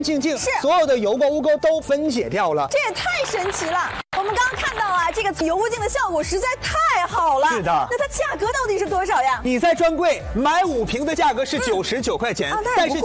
净净， 是所有的油垢污垢都分解掉了。 这也太神奇了！我们刚刚看到啊，这个油污净的效果实在太好了。 是的， 那它价格到底是多少呀？ 你在专柜买5瓶的价格是99块钱，但是。